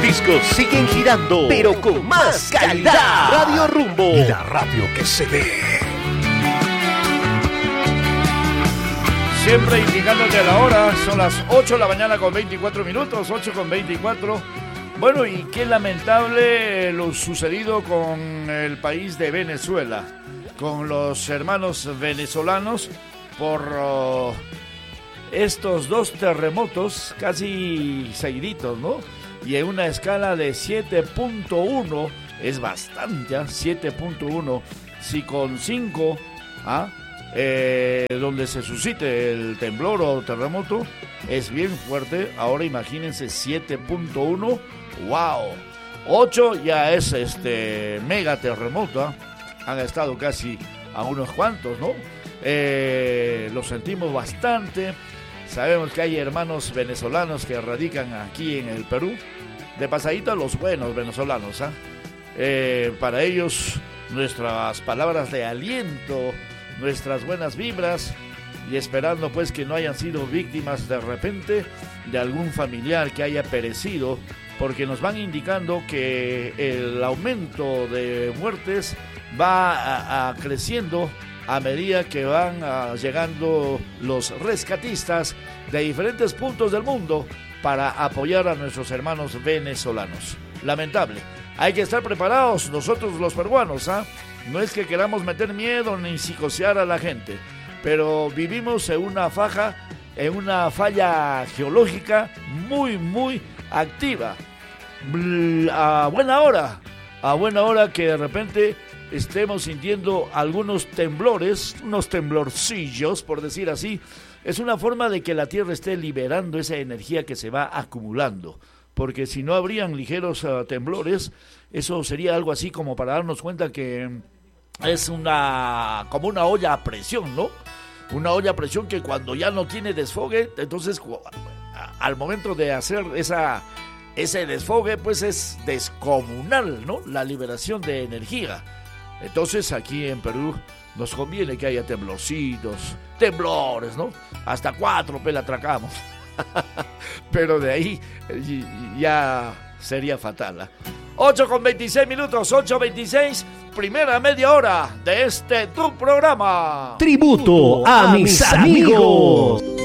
discos siguen girando, pero con más calidad. Radio Rumbo, la radio que se ve. Siempre indicándote la hora, son las 8 de la mañana con 24 minutos, 8 con 24. Bueno, y qué lamentable lo sucedido con el país de Venezuela, con los hermanos venezolanos por estos dos terremotos casi seguiditos, ¿no? Y en una escala de 7.1, es bastante, 7.1, si con 5, donde se suscite el temblor o terremoto, es bien fuerte. Ahora imagínense 7.1, wow. 8 ya es mega terremoto, han estado casi a unos cuantos, ¿no? Lo sentimos bastante. Sabemos que hay hermanos venezolanos que radican aquí en el Perú. De pasadito a los buenos venezolanos, para ellos nuestras palabras de aliento, nuestras buenas vibras, y esperando pues que no hayan sido víctimas de repente de algún familiar que haya perecido, porque nos van indicando que el aumento de muertes va creciendo a medida que van llegando los rescatistas de diferentes puntos del mundo para apoyar a nuestros hermanos venezolanos. Lamentable. Hay que estar preparados nosotros los peruanos, No es que queramos meter miedo ni psicosear a la gente, pero vivimos en una falla geológica muy activa. A buena hora que de repente estemos sintiendo algunos temblores, unos temblorcillos, por decir así. Es una forma de que la Tierra esté liberando esa energía que se va acumulando, porque si no habrían ligeros temblores, eso sería algo así como para darnos cuenta que es como una olla a presión, ¿no? Una olla a presión que cuando ya no tiene desfogue, entonces al momento de hacer ese desfogue, pues es descomunal, ¿no? La liberación de energía. Entonces aquí en Perú nos conviene que haya temblores, ¿no? Hasta 4 la atracamos. Pero de ahí ya sería fatal. 8 con 26 minutos, 8:26, primera media hora de tu programa. Tributo a mis amigos.